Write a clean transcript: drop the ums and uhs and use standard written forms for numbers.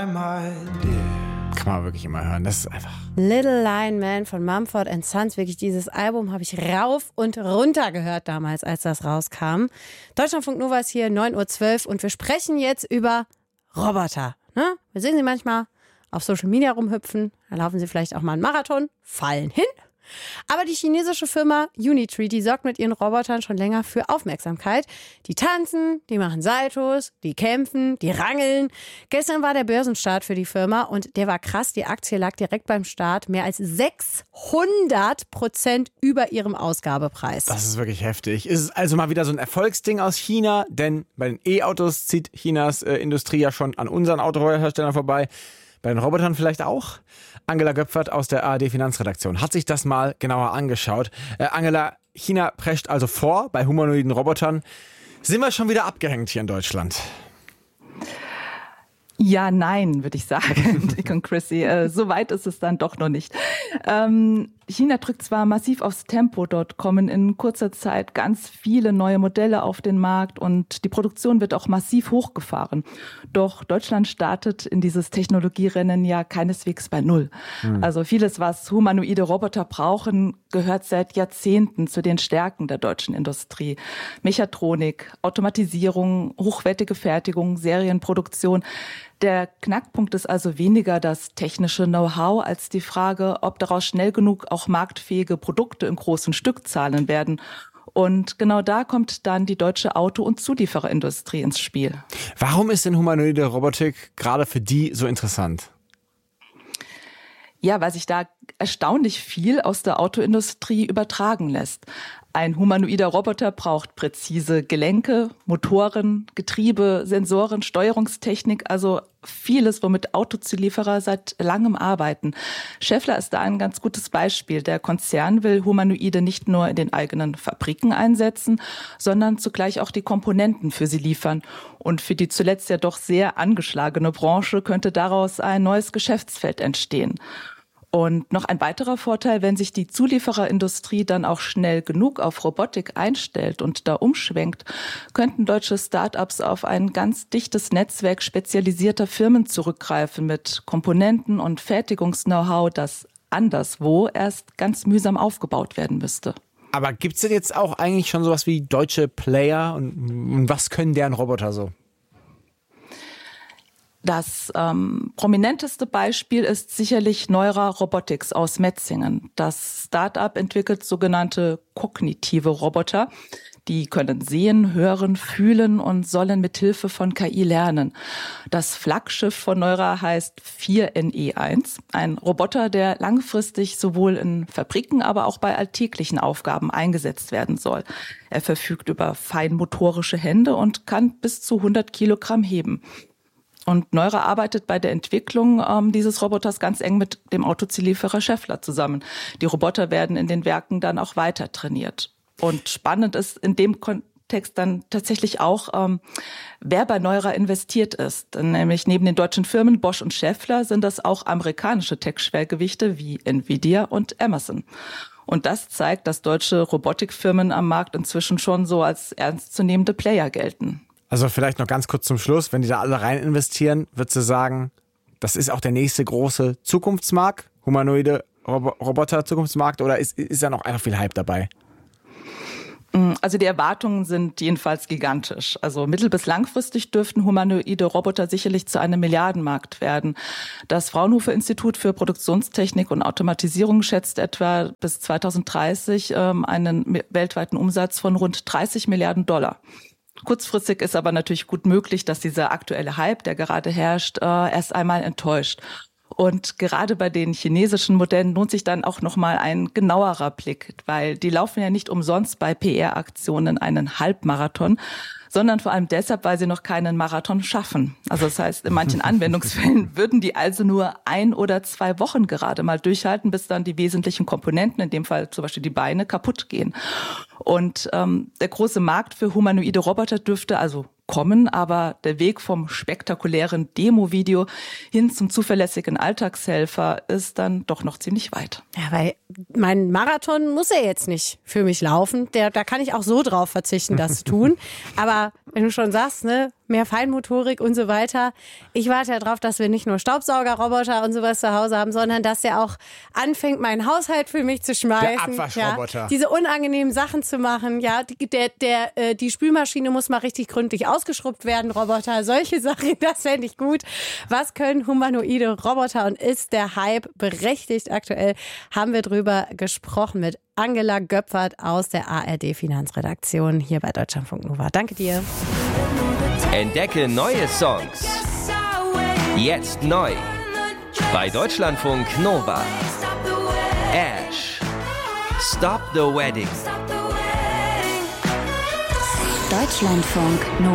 Kann man wirklich immer hören. Das ist einfach... Little Lion Man von Mumford & Sons. Wirklich, dieses Album habe ich rauf und runter gehört damals, als das rauskam. Deutschlandfunk Nova ist hier, 9:12 Uhr und wir sprechen jetzt über Roboter. Ne? Wir sehen sie manchmal auf Social Media rumhüpfen. Da laufen sie vielleicht auch mal einen Marathon, fallen hin. Aber die chinesische Firma Unitree, die sorgt mit ihren Robotern schon länger für Aufmerksamkeit. Die tanzen, die machen Saltos, die kämpfen, die rangeln. Gestern war der Börsenstart für die Firma und der war krass. Die Aktie lag direkt beim Start mehr als 600% über ihrem Ausgabepreis. Das ist wirklich heftig. Ist es also mal wieder so ein Erfolgsding aus China? Denn bei den E-Autos zieht Chinas Industrie ja schon an unseren Autoherstellern vorbei. Bei den Robotern vielleicht auch? Angela Göpfert aus der ARD-Finanzredaktion hat sich das mal genauer angeschaut. Angela, China prescht also vor bei humanoiden Robotern. Sind wir schon wieder abgehängt hier in Deutschland? Ja, nein, würde ich sagen, Dick und Chrissy. So weit ist es dann doch noch nicht. China drückt zwar massiv aufs Tempo, dort kommen in kurzer Zeit ganz viele neue Modelle auf den Markt und die Produktion wird auch massiv hochgefahren. Doch Deutschland startet in dieses Technologierennen ja keineswegs bei Null. Also vieles, was humanoide Roboter brauchen, gehört seit Jahrzehnten zu den Stärken der deutschen Industrie. Mechatronik, Automatisierung, hochwertige Fertigung, Serienproduktion. Der Knackpunkt ist also weniger das technische Know-how als die Frage, ob daraus schnell genug auch marktfähige Produkte in großen Stückzahlen werden. Und genau da kommt dann die deutsche Auto- und Zuliefererindustrie ins Spiel. Warum ist denn humanoide Robotik gerade für die so interessant? Ja, weil sich da erstaunlich viel aus der Autoindustrie übertragen lässt. Ein humanoider Roboter braucht präzise Gelenke, Motoren, Getriebe, Sensoren, Steuerungstechnik, also vieles, womit Autozulieferer seit langem arbeiten. Schaeffler ist da ein ganz gutes Beispiel. Der Konzern will Humanoide nicht nur in den eigenen Fabriken einsetzen, sondern zugleich auch die Komponenten für sie liefern. Und für die zuletzt ja doch sehr angeschlagene Branche könnte daraus ein neues Geschäftsfeld entstehen. Und noch ein weiterer Vorteil, wenn sich die Zuliefererindustrie dann auch schnell genug auf Robotik einstellt und da umschwenkt, könnten deutsche Start-ups auf ein ganz dichtes Netzwerk spezialisierter Firmen zurückgreifen mit Komponenten und Fertigungs-Know-how, das anderswo erst ganz mühsam aufgebaut werden müsste. Aber gibt es denn jetzt auch eigentlich schon sowas wie deutsche Player und was können deren Roboter so? Das prominenteste Beispiel ist sicherlich Neura Robotics aus Metzingen. Das Start-up entwickelt sogenannte kognitive Roboter. Die können sehen, hören, fühlen und sollen mit Hilfe von KI lernen. Das Flaggschiff von Neura heißt 4NE1, ein Roboter, der langfristig sowohl in Fabriken, aber auch bei alltäglichen Aufgaben eingesetzt werden soll. Er verfügt über feinmotorische Hände und kann bis zu 100 Kilogramm heben. Und Neura arbeitet bei der Entwicklung dieses Roboters ganz eng mit dem Autozulieferer Schaeffler zusammen. Die Roboter werden in den Werken dann auch weiter trainiert. Und spannend ist in dem Kontext dann tatsächlich auch, wer bei Neura investiert ist. Nämlich neben den deutschen Firmen Bosch und Schaeffler sind das auch amerikanische Tech-Schwergewichte wie Nvidia und Amazon. Und das zeigt, dass deutsche Robotikfirmen am Markt inzwischen schon so als ernstzunehmende Player gelten. Also vielleicht noch ganz kurz zum Schluss, wenn die da alle rein investieren, würdest du sagen, das ist auch der nächste große Zukunftsmarkt, humanoide Roboter-Zukunftsmarkt, oder ist da noch einfach viel Hype dabei? Also die Erwartungen sind jedenfalls gigantisch. Also mittel- bis langfristig dürften humanoide Roboter sicherlich zu einem Milliardenmarkt werden. Das Fraunhofer-Institut für Produktionstechnik und Automatisierung schätzt etwa bis 2030 einen weltweiten Umsatz von rund 30 Milliarden $. Kurzfristig ist aber natürlich gut möglich, dass dieser aktuelle Hype, der gerade herrscht, erst einmal enttäuscht. Und gerade bei den chinesischen Modellen lohnt sich dann auch nochmal ein genauerer Blick, weil die laufen ja nicht umsonst bei PR-Aktionen einen Halbmarathon, sondern vor allem deshalb, weil sie noch keinen Marathon schaffen. Also das heißt, in manchen Anwendungsfällen würden die also nur 1 oder 2 Wochen gerade mal durchhalten, bis dann die wesentlichen Komponenten, in dem Fall zum Beispiel die Beine, kaputt gehen. Und der große Markt für humanoide Roboter dürfte also kommen, aber der Weg vom spektakulären Demo-Video hin zum zuverlässigen Alltagshelfer ist dann doch noch ziemlich weit. Ja, weil mein Marathon muss ja jetzt nicht für mich laufen. Da kann ich auch so drauf verzichten, das zu tun. Aber wenn du schon sagst, ne, mehr Feinmotorik und so weiter. Ich warte ja drauf, dass wir nicht nur Staubsaugerroboter und sowas zu Hause haben, sondern dass der auch anfängt, meinen Haushalt für mich zu schmeißen. Der Abwaschroboter. Ja, diese unangenehmen Sachen zu machen. Ja, die Spülmaschine muss mal richtig gründlich ausgeschrubbt werden, Roboter. Solche Sachen, das fände ich gut. Was können humanoide Roboter und ist der Hype berechtigt? Aktuell haben wir drüber gesprochen mit Angela Göpfert aus der ARD-Finanzredaktion hier bei Deutschlandfunk Nova. Danke dir. Entdecke neue Songs. Jetzt neu. Bei Deutschlandfunk Nova. Ash. Stop the Wedding. Deutschlandfunk Nova.